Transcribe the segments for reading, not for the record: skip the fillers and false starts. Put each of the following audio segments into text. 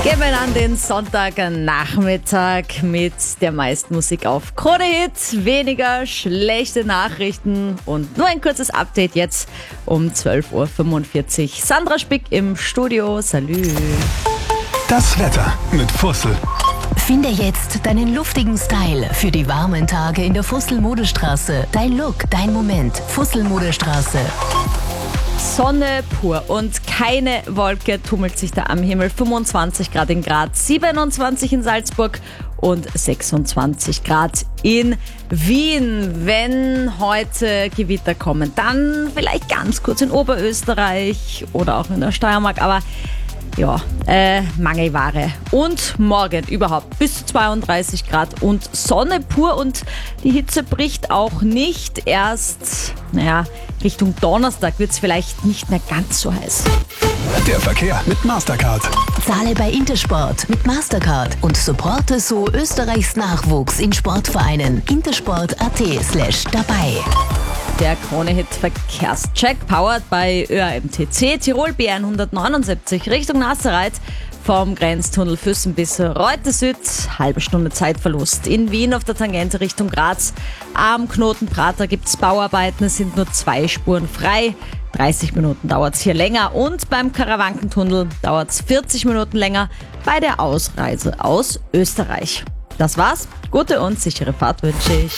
Gehen wir an den Sonntagnachmittag mit der meisten Musik auf Krone Hit, weniger schlechte Nachrichten und nur ein kurzes Update jetzt um 12.45 Uhr. Sandra Spick im Studio, salü. Das Wetter mit Fussel. Finde jetzt deinen luftigen Style für die warmen Tage in der Fussel-Modestraße. Dein Look, dein Moment. Fussel-Modestraße. Sonne pur und keine Wolke tummelt sich da am Himmel. 25 Grad in Graz, 27 in Salzburg und 26 Grad in Wien. Wenn heute Gewitter kommen, dann vielleicht ganz kurz in Oberösterreich oder auch in der Steiermark, aber ja, Mangelware. Und morgen überhaupt bis zu 32 Grad und Sonne pur und die Hitze bricht auch nicht. Erst, Richtung Donnerstag wird es vielleicht nicht mehr ganz so heiß. Der Verkehr mit Mastercard. Zahle bei Intersport mit Mastercard und supporte so Österreichs Nachwuchs in Sportvereinen. intersport.at/dabei. Der Krone-Hit Verkehrscheck powered bei ÖAMTC Tirol B179 Richtung Nasserreit vom Grenztunnel Füssen bis Reute Süd. Halbe Stunde Zeitverlust. In Wien auf der Tangente Richtung Graz am Knoten Prater gibt es Bauarbeiten. Es sind nur 2 Spuren frei. 30 Minuten dauert es hier länger und beim Karawankentunnel dauert es 40 Minuten länger bei der Ausreise aus Österreich. Das war's. Gute und sichere Fahrt wünsche ich.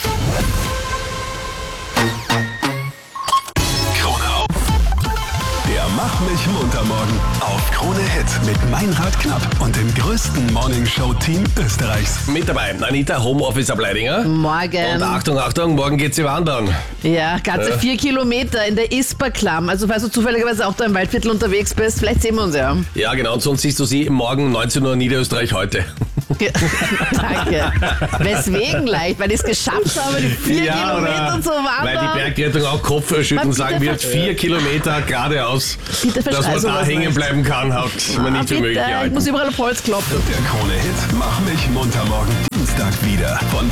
Mach mich munter morgen auf Krone Hit mit Meinrad Knapp und dem größten Morningshow-Team Österreichs. Mit dabei Anita, Homeoffice ab Leidinger. Morgen. Und Achtung, morgen geht sie wandern. Ja, ganze 4 Kilometer in der Isperklamm. Also falls du zufälligerweise auch da im Waldviertel unterwegs bist, vielleicht sehen wir uns ja. Ja, genau. Und sonst siehst du sie morgen 19 Uhr Niederösterreich heute. Ja, danke. Weswegen leicht? Weil ich es geschafft habe, die 4 Kilometer zu wandern. Weil die Bergrettung auch Kopfschütteln sagen wird, 4 Kilometer geradeaus. Bitte dass man da hängen bleiben kann, hat man nicht für möglich Ich gehalten. muss überall auf Holz klopfen. Der Krone Hit Mach mich munter morgen Dienstag wieder von